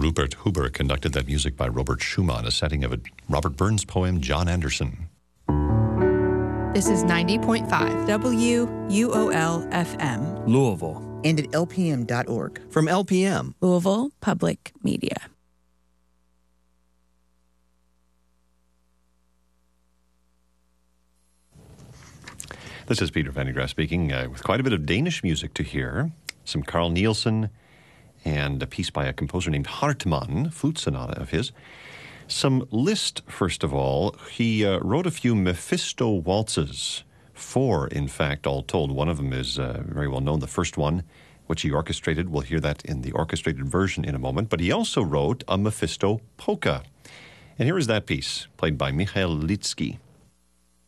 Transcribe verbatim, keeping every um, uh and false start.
Rupert Huber conducted that music by Robert Schumann, a setting of a Robert Burns poem, John Anderson. This is ninety point five W U O L F M. Louisville. And at L P M dot org. From L P M. Louisville Public Media. This is Peter Van de Graaf speaking, uh, with quite a bit of Danish music to hear. Some Carl Nielsen and a piece by a composer named Hartmann, flute sonata of his. Some Liszt, first of all. He uh, wrote a few Mephisto waltzes. Four, in fact, all told. One of them is uh, very well known, the first one, which he orchestrated. We'll hear that in the orchestrated version in a moment. But he also wrote a Mephisto polka. And here is that piece, played by Michael Litzky.